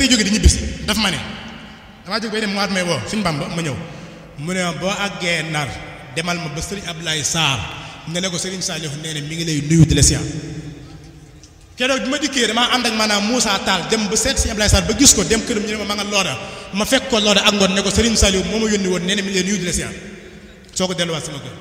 fay jóge di ñibbisi daf ma ne damaa jóg bay dem mu waat may woo Sëñ Bamba ma ñëw mu ne boo àggee Ndar demal ma ba Serigne Abdoulaye Sarr nga ne ko Serigne Saliou nee na mi ngi lay nuyu di la siyaar keroog bi ma dikkee damaa ànd ak maanaam Moussa Tall dem ba seet Serigne Abdoulaye Sarr ba gis ko dem këram ñu ne ma nga looda ma fekk ko looda ak ngoon ne ko Serigne Saliou moo ma yónni woon nee na mi ngi lay nuyu di la siyaar soo ko delluwaat sama kër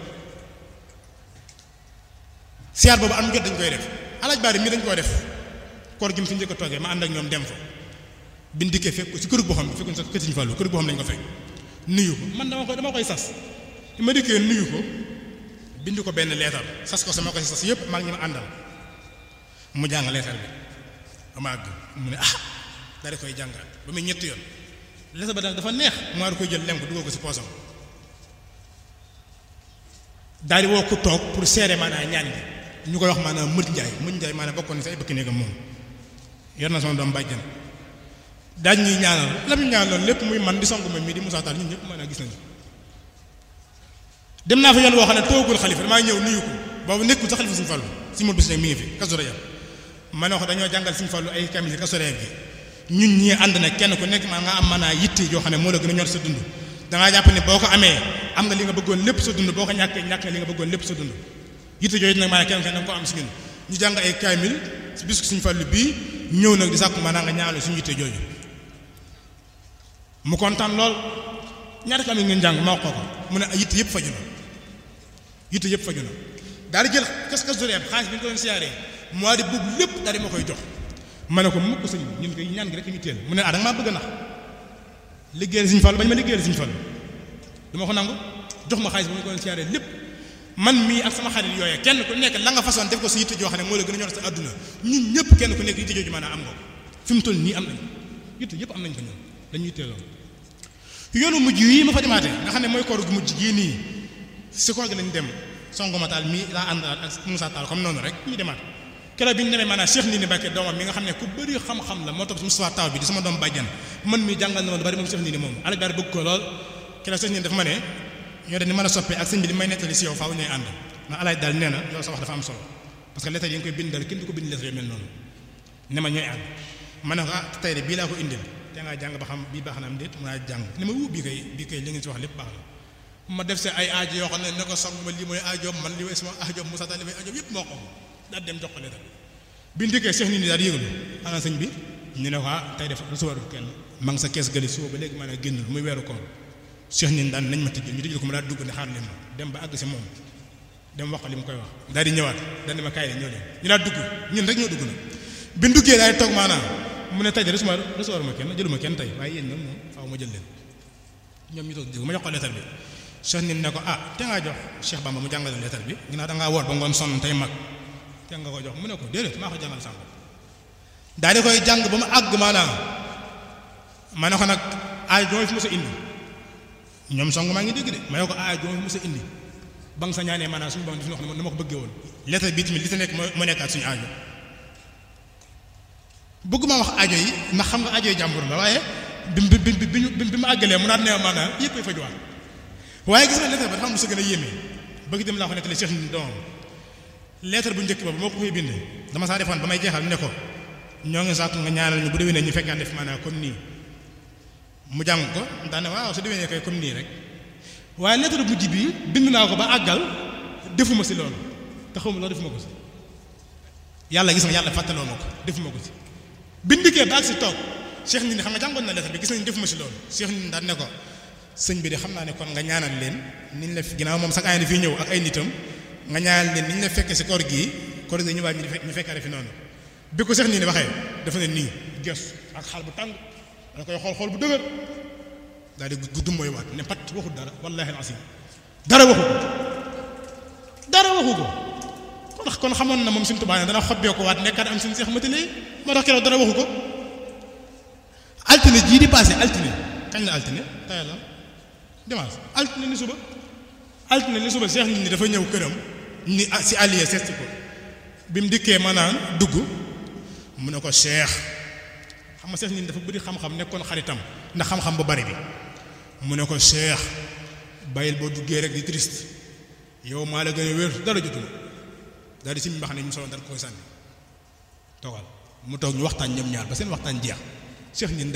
siyaar boobu am jot dañ koy def alaaj bari mii dañ koy def koor gi mu fi njëkk a toogee ma ànd ak ñoom dem fa biñ dikkee fekk ko ci kër boo xam ne fekkuñ sa kër Serigne Fallou kër boo xam lañ ko fekk nuyu ko man dama koy sas ma dikkee nuyu ko bind ko benn leetar sas ko sama koy sas yëpp maa ngi ñu ma àndal mu jàng leetar bi ba ma àgg mu ne daal di koy jàngaat ba muy ñetti yoon leetar ba dafa neex mu war koy jël lem ko dugal ko si poosam daal di woo ku toog pour seere maanaam ñaan gi ñu koy wax maanaam mët njaay maanaam bokkoon ni sa ay bëkk néegam moom yor na sama doom bàjjan daañ ñuy ñaanal lam ñu ñaanal lépp muy man di sonk ma mii di Moussa Tall ñun ñëpp maanaam gis nañu dem naa fa yoon woo xam ne toogul xalifa damaa ñëw nuyu ko boobu nekkul sa xalifa Sëñ Fallu si mot bis nag mi ngi fi Kazu Rajab ma ne ko dañoo jàngal Sëñ Fallu ay kamil Kazu Rajab gi ñun ñii ànd na kenn ku nekk maa nga am maanaa yitte yoo xam ne moo la gën a ñor sa dund dangaa jàpp ne boo ko amee am nga li nga bëggoon lépp sa dund boo ko ñàkkee ñàkk nga li nga bëggoon lépp sa dund yitte yooyu nag maanaam kenn ku ne danga ko am si ñun ñu jàng ay kamil si bisu Sëñ Fallu bii ñëw nag di sàkku maanaam nga ñaanal suñu yitte jooju mu kontaan lool ñaata kamil ngeen jàng ma wax ko mu ne yitte yëpp faju na yitte yëpp faju na daal di jël Kazu Rajab xaalis bi ñu ko doon siyaaree mois de boobu lépp daal di ma koy jox ma ne ko mukk sëñ bi ñun koy ñaan gi rek ñu teel mu ne da nga maa bëgg a nax liggéeyal Sëñ Fallu bañ ma liggéeyal Sëñ Fallu dama ko nangu jox ma xaalis bi ñu ko doon siyaaree lépp man mii ak sama xarit yooyee kenn ku nekk la nga façon def ko si yitte joo xam ne moo la gën a ñor sa àdduna ñun ñëpp kenn ku nekk yitte jooju maanaam am nga ko fi mu toll nii am nañ yitte yëpp am nañ ko ñun dañuy teeloon yoonu mujj yi ma fa demaatee nga xam ne mooy koor gu mujj gii nii si koor gi lañ dem Songoma Tall mii laa àndal ak Moussa Tall comme noonu rek ñu demaat keroog bi ñu demee maanaam Cheikh Ndindi Mbacke doomam mi nga xam ne ku bëri xam-xam la moo topp si Moustapha Taw bi di sama doom bàjjan man mii jàngal na ma lu bari moom Cheikh Ndindi moom alaj bari bëgg ko lool keroog Cheikh Ndindi dafa ma ne ñoo de ni mën a soppee ak sëñ bi li may nettali si yow faaw ñooy ànd ndax alaj daal nee na yow sa wax dafa am solo parce que lettre yi nga koy bindal kenn du ko bind lettre yu mel noonu ne ma ñooy ànd ma ne ko tey de bii laa ko indil te ngaa jàng ba xam bii baax na am déet mu naa jàng ne ma bii kay li ngeen si wax lépp baax na ma def see ay aajo yoo xam ne ko song ma lii mooy aajoom man li mooy sama aajoom Moussa Tall li mooy aajoom yëpp moo ko daal dem jox ko lettre bi ndikkee Cheikh Ndindi daal yëgalu ana sëñ bi ñu ne ko tey def recevoir kenn ma ngi sa kees gëli suba ba léegi maanaam génnul muy weeru koor Cheikh Ndindi daan nañ ma tëjjal ñu tëjjal ko ma daal dugg ne xaar leen ma dem ba àgg si moom dem wax ko li mu koy wax daal di ñëwaat daal di ma kaay leen ñëw leen ñu daal dugg ñun rek ñoo dugg na bi duggee daal di toog maanaam mu ne tey de recevoir ma kenn jëluma kenn tey waaye yéen nag moom faaw ma jël leen ñoom ñu toog dégg ma jox ko lettre bi Cheikh Ndindi ne ko te ngaa jox Cheikh Bamba mu jàngale lettre bi ginnaaw da ngaa woor ba ngoon sonn tey mag te nga ko jox mu ne ko déedéet maa ko jàngal sànq daal di koy jàng ba mu àgg maanaam ma ne ko nag aay jooy fi mu sa indi ñoom song maa ngi dégg de ma ne ko aay jooy fi mu sa indi ba nga sa ñaanee maanaam suñu borom def na wax ne ma ko bëggee woon lettre bi tamit li ta nekk moo nekkaat suñu aajo bëgguma wax aajo yi ndax xam nga aajo yi jàmbur la waaye bi mu àggalee mu naat ne maanaam yëpp ay fajuwaat waaye gis nga lettre ba dafa am lu sa gën a yéeme bëgg dem laa ko nettali Cheikh Ndindi doomam lettre bu njëkk boobu moo ko koy bind dama saa defoon ba may jeexal ne ko ñoo ngi sàkku nga ñaanal ñu bu déwénee ñu fekkaan def maanaam comme nii mu jàng ko daane waaw su déwénee kay comme nii rek waaye lettre bu mujj bi bind naa ko ba àggal defuma si loolu te xawma loolu defuma ko si yàlla gis nga yàlla fàttaloo ma ko defuma ko si bindikee ba ak si toog Cheikh Ndindi xam nga jàngoon na lettre bi gis nañ defuma si loolu Cheikh Ndindi daan ne ko sëñ bi de xam naa ne kon nga ñaanal leen niñ la ginnaaw moom sax ay na fii ñëw ak ay nitam nga ñaanal leen niñ la fekkee si koor gii ñu waaj ñu fekkaare fi noonu bi ko Cheikh Ndindi waxee dafa ne nii gestu ak xaal bu tàng da koy xool bu dëgër daal di gudd mooy waat ne pat waxul dara wallahi alasim dara waxu ko kon xamoon na moom suñu Tuubaa ne dana xobbee ko waat nekkaat am suñu Seex Matile moo tax keroog dara waxu ko altine jii di passé altine kañ la altine tey la dimanche altine ni suba Cheikh Ndindi dafa ñëw këram ni si allié seet ko bi mu dikkee maanaam dugg mu ne ko Cheikh xam nga Cheikh Ndindi dafa bëri xam-xam nekkoon xaritam ndax xam-xam bu bari bi mu ne ko Cheikh bàyyil boo duggee rek di triste yow maa la gën a wér dara jotuma daal di si mbax ne ñu solo dara koy sànni toogal mu toog ñu waxtaan ñoom ñaar ba seen waxtaan jeex Cheikh Ndindi